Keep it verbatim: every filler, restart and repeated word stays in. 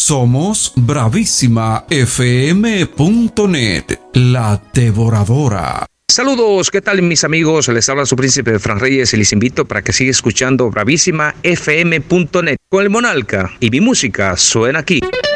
Somos bravísima f m punto net, la devoradora. Saludos, ¿qué tal mis amigos? Les habla su príncipe Fran Reyes y les invito para que siga escuchando bravísima f m punto net con el Monarca y mi música suena aquí.